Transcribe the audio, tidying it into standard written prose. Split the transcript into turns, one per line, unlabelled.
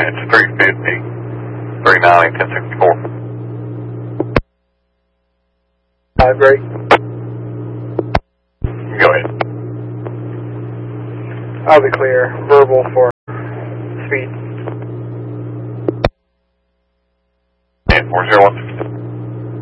it's 350, 390, 1064.
Great.
Go ahead.
I'll be clear. Verbal for speed.
And 401.